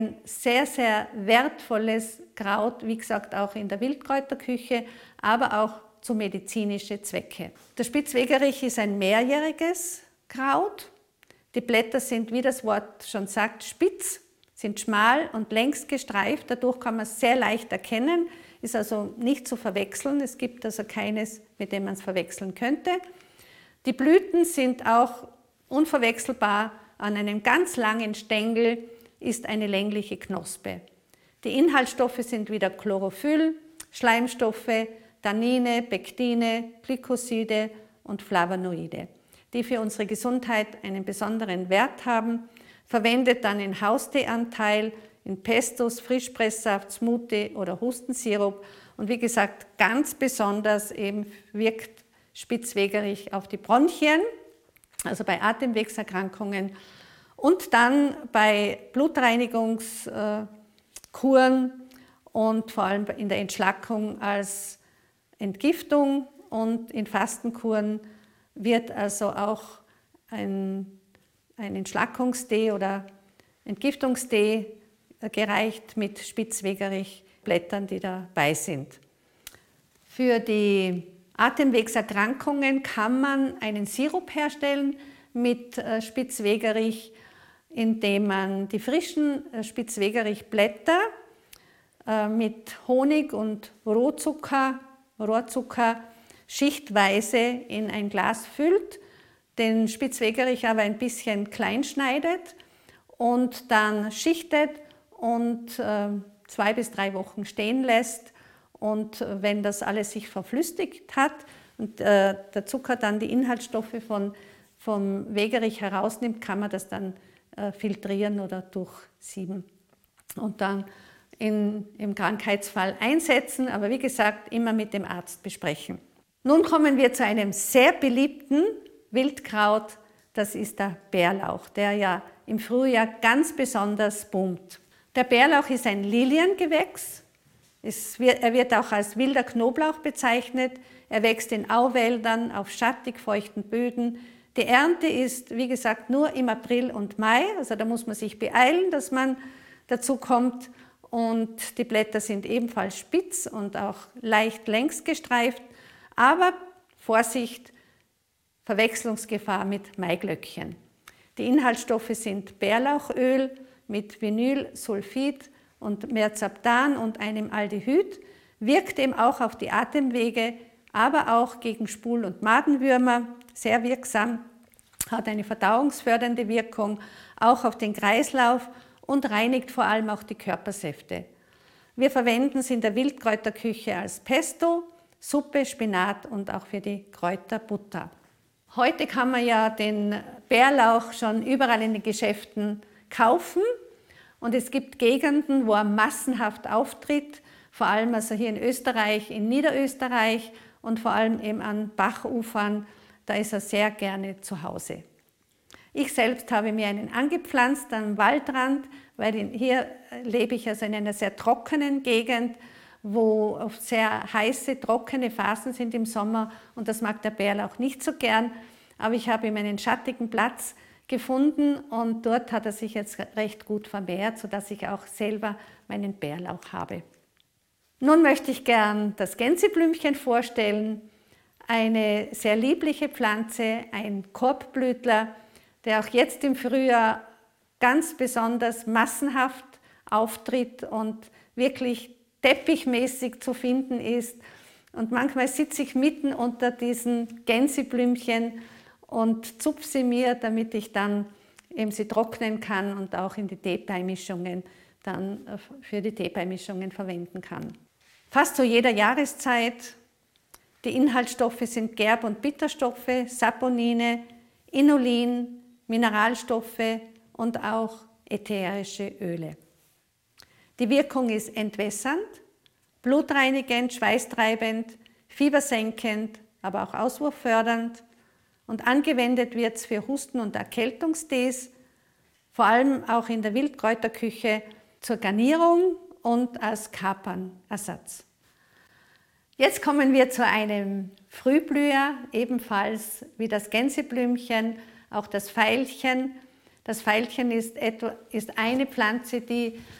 Sehr, sehr wertvolles Kraut, wie gesagt auch in der Wildkräuterküche, aber auch zu medizinischen Zwecken. Der Spitzwegerich ist ein mehrjähriges Kraut. Die Blätter sind, wie das Wort schon sagt, spitz, sind schmal und längs gestreift. Dadurch kann man es sehr leicht erkennen, ist also nicht zu verwechseln. Es gibt also keines, mit dem man es verwechseln könnte. Die Blüten sind auch unverwechselbar. An einem ganz langen Stängel ist eine längliche Knospe. Die Inhaltsstoffe sind wieder Chlorophyll, Schleimstoffe, Tannine, Pektine, Glykoside und Flavonoide, die für unsere Gesundheit einen besonderen Wert haben, verwendet dann in Hausteeanteil, in Pestos, Frischpresssaft, Smoothie oder Hustensirup. Und wie gesagt, ganz besonders eben wirkt Spitzwegerich auf die Bronchien, also bei Atemwegserkrankungen und dann bei Blutreinigungskuren und vor allem in der Entschlackung als Entgiftung und in Fastenkuren wird also auch ein Entschlackungstee oder Entgiftungstee gereicht mit Spitzwegerich-Blättern, die dabei sind. Für die Atemwegserkrankungen kann man einen Sirup herstellen mit Spitzwegerich, indem man die frischen Spitzwegerich-Blätter mit Honig und Rohrzucker schichtweise in ein Glas füllt, den Spitzwegerich aber ein bisschen klein schneidet und dann schichtet und 2 bis 3 Wochen stehen lässt. Und wenn das alles sich verflüssigt hat und der Zucker dann die Inhaltsstoffe vom Wegerich herausnimmt, kann man das dann filtrieren oder durchsieben und dann im Krankheitsfall einsetzen, aber wie gesagt, immer mit dem Arzt besprechen. Nun kommen wir zu einem sehr beliebten Wildkraut, das ist der Bärlauch, der ja im Frühjahr ganz besonders boomt. Der Bärlauch ist ein Liliengewächs. Er wird auch als wilder Knoblauch bezeichnet. Er wächst in Auwäldern auf schattig feuchten Böden. Die Ernte ist, wie gesagt, nur im April und Mai. Also da muss man sich beeilen, dass man dazu kommt. Und die Blätter sind ebenfalls spitz und auch leicht längs gestreift. Aber Vorsicht, Verwechslungsgefahr mit Maiglöckchen. Die Inhaltsstoffe sind Bärlauchöl mit Vinylsulfid und Merzaptan und einem Aldehyd, wirkt eben auch auf die Atemwege, aber auch gegen Spul- und Madenwürmer, sehr wirksam, hat eine verdauungsfördernde Wirkung, auch auf den Kreislauf und reinigt vor allem auch die Körpersäfte. Wir verwenden es in der Wildkräuterküche als Pesto, Suppe, Spinat und auch für die Kräuterbutter. Heute kann man ja den Bärlauch schon überall in den Geschäften kaufen und es gibt Gegenden, wo er massenhaft auftritt, vor allem also hier in Österreich, in Niederösterreich und vor allem eben an Bachufern, da ist er sehr gerne zu Hause. Ich selbst habe mir einen angepflanzt am Waldrand, weil hier lebe ich also in einer sehr trockenen Gegend, wo oft sehr heiße, trockene Phasen sind im Sommer und das mag der Bärlauch nicht so gern. Aber ich habe ihm einen schattigen Platz gefunden und dort hat er sich jetzt recht gut vermehrt, sodass ich auch selber meinen Bärlauch habe. Nun möchte ich gern das Gänseblümchen vorstellen, eine sehr liebliche Pflanze, ein Korbblütler, der auch jetzt im Frühjahr ganz besonders massenhaft auftritt und wirklich teppichmäßig zu finden ist. Und manchmal sitze ich mitten unter diesen Gänseblümchen und zupfe sie mir, damit ich dann eben sie trocknen kann und auch in die Teebeimischungen dann für die Teebeimischungen verwenden kann. Fast zu jeder Jahreszeit. Die Inhaltsstoffe sind Gerb- und Bitterstoffe, Saponine, Inulin, Mineralstoffe und auch ätherische Öle. Die Wirkung ist entwässernd, blutreinigend, schweißtreibend, fiebersenkend, aber auch auswurffördernd und angewendet wird es für Husten- und Erkältungstees, vor allem auch in der Wildkräuterküche zur Garnierung und als Kapernersatz. Jetzt kommen wir zu einem Frühblüher, ebenfalls wie das Gänseblümchen, auch das Veilchen, Das Veilchen ist eine Pflanze, die